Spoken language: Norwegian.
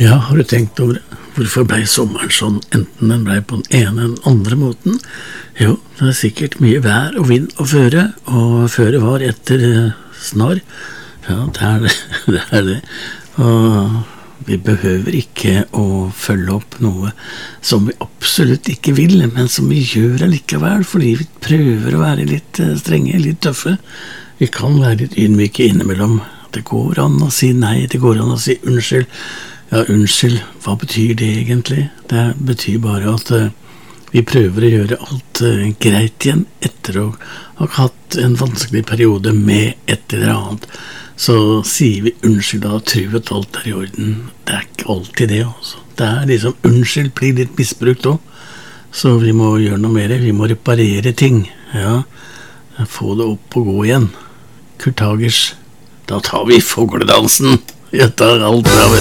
Ja, har du tenkt over det? Hvorfor ble sommeren sånn, enten den ble på den ene eller den andre måten? Jo, det sikkert mye vær og vind og føre, og føre var etter snar. Ja, det er det, det er det. Og vi behøver ikke å følge opp noe som vi absolutt ikke vil, men som vi gjør allikevel, fordi vi prøver å være litt strenge, litt tøffe. Vi kan være litt ydmyke innimellom. Det går an å si nei, det går an å si unnskyld. Ja, unnskyld, hva betyr det egentlig? Det betyr bare at vi prøver å gjøre alt greit igjen etter å ha hatt en vanskelig periode med et eller annet. Så sier vi unnskyld da, tror vi at alt i orden. Det ikke alltid det også. Det liksom, unnskyld blir litt misbrukt også. Så vi må gjøre noe mer, vi må reparere ting. Ja, få det opp og gå igjen. Kurt Hagers, da tar vi fogledansen. Jeg tar alt fra